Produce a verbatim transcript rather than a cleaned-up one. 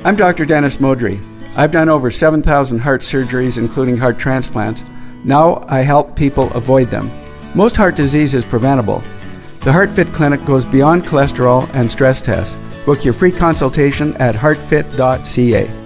I'm Doctor Dennis Modry. I've done over seven thousand heart surgeries, including heart transplants. Now I help people avoid them. Most heart disease is preventable. The HeartFit Clinic goes beyond cholesterol and stress tests. Book your free consultation at heart fit dot c a.